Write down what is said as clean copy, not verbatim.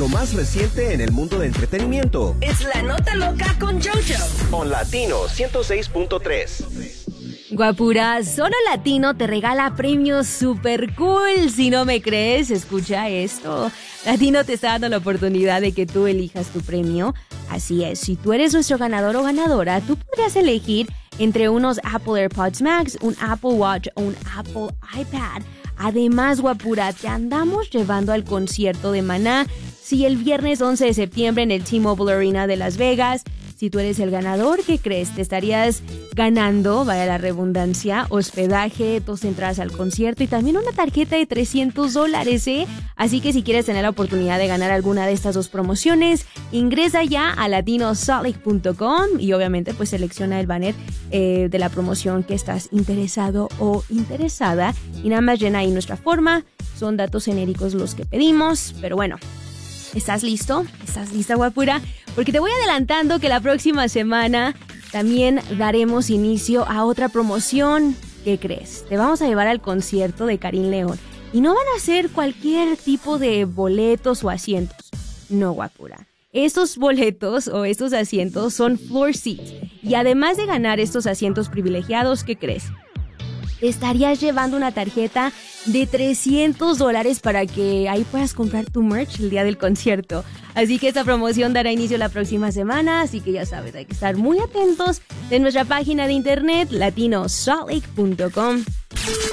lo más reciente en el mundo de entretenimiento. Es La Nota Loca con JoJo. On Latino 106.3. Guapura, Solo Latino te regala premios super cool. Si no me crees, escucha esto. Latino te está dando la oportunidad de que tú elijas tu premio. Así es, si tú eres nuestro ganador o ganadora, tú podrías elegir entre unos Apple AirPods Max, un Apple Watch o un Apple iPad. Además, guapura, te andamos llevando al concierto de Maná. Sí, el viernes 11 de septiembre en el T-Mobile Arena de Las Vegas. Si tú eres el ganador, ¿qué crees? Te estarías ganando, vaya la redundancia, hospedaje, 2 entradas al concierto y también una tarjeta de $300, ¿eh? Así que si quieres tener la oportunidad de ganar alguna de estas 2 promociones, ingresa ya a latinosaltlake.com y obviamente pues selecciona el banner de la promoción que estás interesado o interesada y nada más llena ahí nuestra forma. Son datos genéricos los que pedimos, pero bueno. ¿Estás listo? ¿Estás lista, guapura? Porque te voy adelantando que la próxima semana también daremos inicio a otra promoción. ¿Qué crees? Te vamos a llevar al concierto de Karim León. Y no van a ser cualquier tipo de boletos o asientos. No, guapura. Estos boletos o estos asientos son floor seats. Y además de ganar estos asientos privilegiados, ¿qué crees? Te estarías llevando una tarjeta de $300 para que ahí puedas comprar tu merch el día del concierto. Así que esta promoción dará inicio la próxima semana, así que ya sabes, hay que estar muy atentos de nuestra página de internet latinosaltlake.com.